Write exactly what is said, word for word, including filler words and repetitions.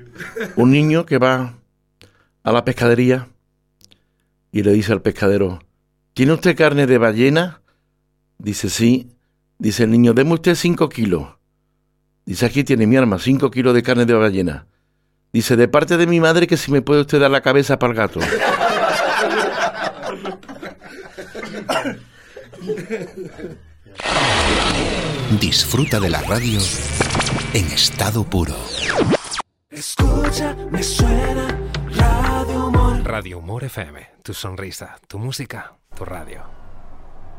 un niño que va a la pescadería y le dice al pescadero: ¿tiene usted carne de ballena? Dice, sí. Dice el niño: deme usted cinco kilos. Dice, aquí tiene mi arma, cinco kilos de carne de ballena. Dice, de parte de mi madre, que si me puede usted dar la cabeza para el gato. Disfruta de la radio en estado puro. Escucha, me suena Radio Humor. Radio Humor F M, tu sonrisa, tu música, tu radio.